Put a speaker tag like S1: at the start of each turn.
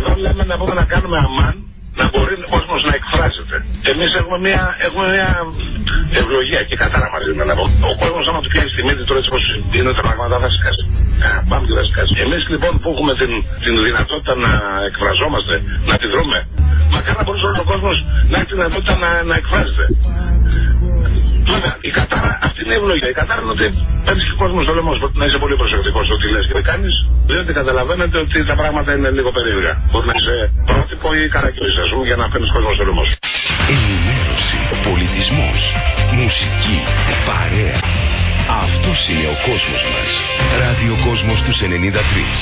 S1: Εδώ λέμε να πούμε να κάνουμε αμάν, να μπορεί ο κόσμος να εκφράζεται. Εμείς έχουμε μια ευλογία και κατάρα μαζί με να πω. Ο κόσμος άμα του πιάσει τη μύτη τώρα έτσι πως είναι τα πράγματα θα σκάσει. Πάμε και θα σκάσει. Εμείς λοιπόν που έχουμε την δυνατότητα να εκφραζόμαστε, να τη δρούμε, μακάρι να μπορούσε όλος ο κόσμος να έχει τη δυνατότητα να εκφράζεται. Βέβαια, η κατάρα, αυτή είναι η ευλογία. Η κατάρα είναι ότι παίρνεις και ο κόσμος στο λαιμό, να είσαι πολύ προσεκτικός στο τι λες και τι κάνεις, διότι καταλαβαίνετε ότι τα πράγματα είναι λίγο περίεργα. Μπορεί να είσαι πρότυπο ή καρακιόζης, ας πούμε, για να παίρνεις κόσμο στο λαιμό.
S2: Ενημέρωση, πολιτισμός, μουσική, παρέα. Αυτός είναι ο κόσμος μας. Ραδιοκόσμος τους 93.